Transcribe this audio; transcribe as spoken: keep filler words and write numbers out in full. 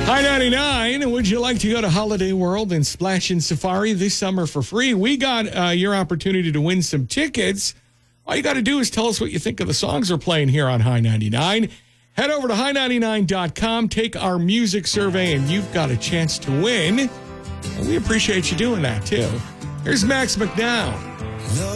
High ninety-nine, would you like to go to Holiday World and Splash in Safari this summer for free? We got uh, your opportunity to win some tickets. All you got to do is tell us what you think of the songs we're playing here on High ninety-nine. Head over to high ninety-nine dot com, take our music survey, and you've got a chance to win. And we appreciate you doing that, too. Here's Max McDowell.